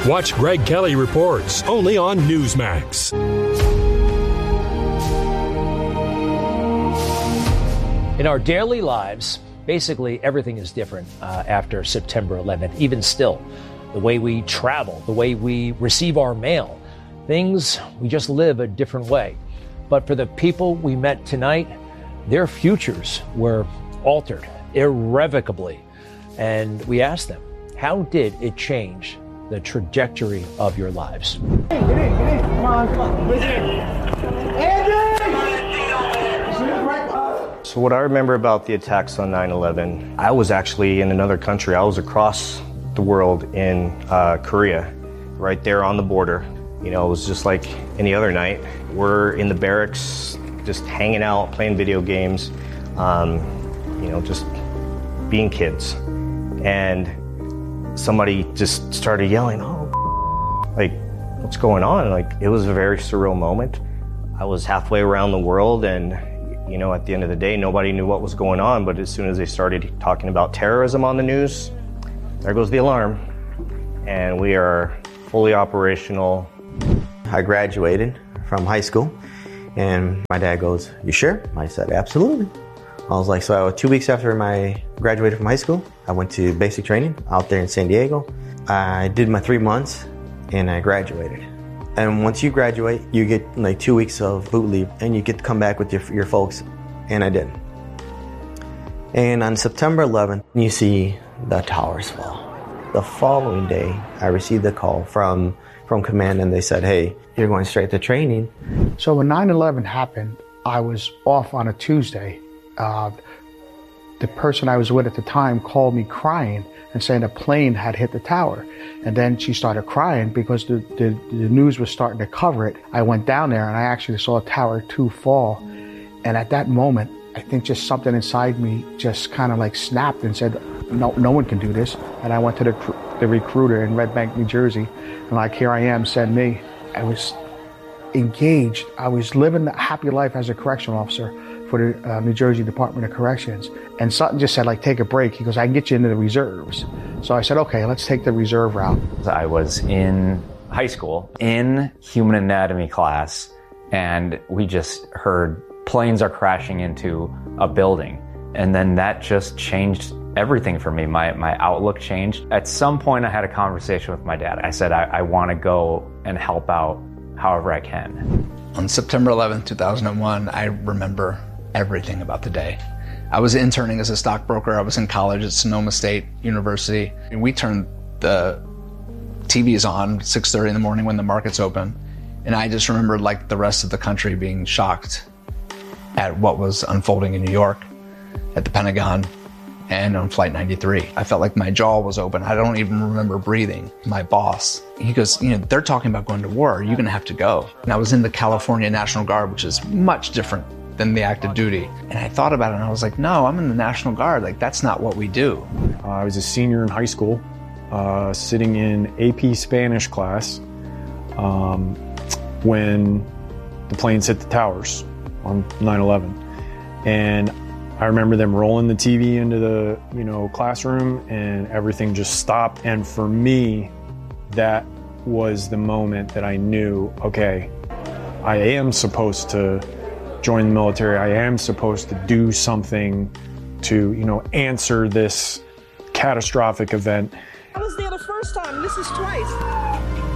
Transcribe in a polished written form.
Watch Greg Kelly Reports, only on Newsmax. In our daily lives, basically everything is different after September 11th. Even still, the way we travel, the way we receive our mail, things, we just live a different way. But for the people we met tonight, their futures were altered irrevocably. And we asked them, how did it change the trajectory of your lives? Get in. Come on. So what I remember about the attacks on 9/11, I was actually in another country. I was across the world in Korea, right there on the border. You know, it was just like any other night. We're in the barracks, just hanging out, playing video games, just being kids. And somebody just started yelling, like, what's going on? Like, it was a very surreal moment. I was halfway around the world, and, you know, at the end of the day, nobody knew what was going on. But as soon as they started talking about terrorism on the news, there goes the alarm. And we are fully operational. I graduated from high school, and my dad goes, "You sure?" I said, "Absolutely." I was like, so 2 weeks after I graduated from high school, I went to basic training out there in San Diego. I did my 3 months, and I graduated. And once you graduate, you get like 2 weeks of boot leave, and you get to come back with your folks, and I did. And on September 11th, you see the towers fall. The following day, I received a call from command, and they said, "Hey, you're going straight to training." So when 9/11 happened, I was off on a Tuesday. The person I was with at the time called me crying and saying a plane had hit the tower. And then she started crying because the news was starting to cover it. I went down there and I actually saw Tower 2 fall. And at that moment, I think just something inside me just kind of like snapped and said, no one can do this. And I went to the recruiter in Red Bank, New Jersey, and like, here I am, send me. I was engaged. I was living a happy life as a correctional officer for the New Jersey Department of Corrections. And Sutton just said, like, take a break. He goes, I can get you into the reserves. So I said, okay, let's take the reserve route. I was in high school in human anatomy class, and we just heard planes are crashing into a building. And then that just changed everything for me. My outlook changed. At some point, I had a conversation with my dad. I said, I want to go and help out however I can. On September 11th, 2001, I remember everything about the day. I was interning as a stockbroker. I was in college at Sonoma State University. And we turned the TVs on 6:30 in the morning when the markets open. And I just remember, like the rest of the country, being shocked at what was unfolding in New York, at the Pentagon, and on Flight 93. I felt like my jaw was open. I don't even remember breathing. My boss, he goes, they're talking about going to war. You're going to have to go. And I was in the California National Guard, which is much different than the active duty. And I thought about it and I was like, no, I'm in the National Guard. Like, that's not what we do. I was a senior in high school, sitting in AP Spanish class when the planes hit the towers on 9/11. And I remember them rolling the TV into the, classroom, and everything just stopped. And for me, that was the moment that I knew, okay, I am supposed to join the military. I am supposed to do something to, answer this catastrophic event. I was there the first time. This is twice.